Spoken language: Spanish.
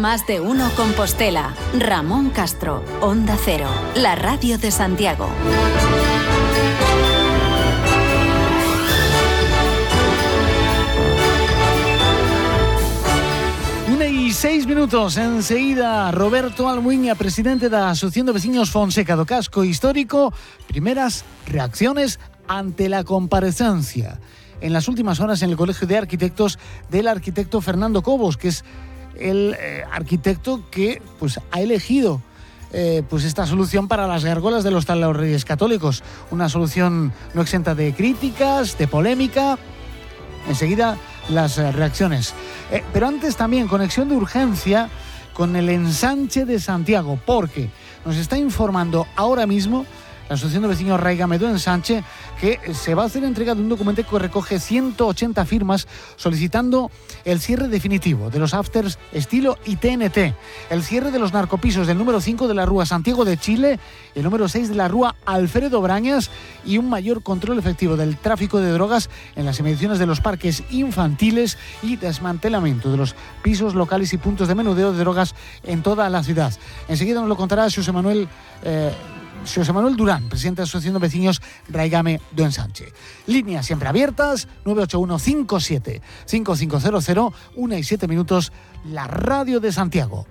Más de Uno Compostela. Ramón Castro, Onda Cero, la radio de Santiago. 1:06. Enseguida, Roberto Almuiña, presidente da Asociación de Veciños Fonseca do Casco Histórico. Primeras reacciones ante la comparecencia en las últimas horas en el Colegio de Arquitectos del arquitecto Fernando Cobos, que es el arquitecto que ha elegido esta solución para las gárgolas de los Reyes Católicos. Una solución no exenta de críticas, de polémica. Enseguida las reacciones. Pero antes también conexión de urgencia con el ensanche de Santiago, porque nos está informando ahora mismo la Asociación de Vecinos Raigame do Ensanche que se va a hacer entrega de un documento que recoge 180 firmas solicitando el cierre definitivo de los afters estilo y TNT, el cierre de los narcopisos del número 5 de la Rúa Santiago de Chile, el número 6 de la Rúa Alfredo Brañas y un mayor control efectivo del tráfico de drogas en las inmediaciones de los parques infantiles y desmantelamiento de los pisos locales y puntos de menudeo de drogas en toda la ciudad. Enseguida nos lo contará Xosé Manuel Durán, presidente de la Asociación de Vecinos Raigame do Ensanche. Líneas siempre abiertas, 981 57 5500, 1:07, la radio de Santiago.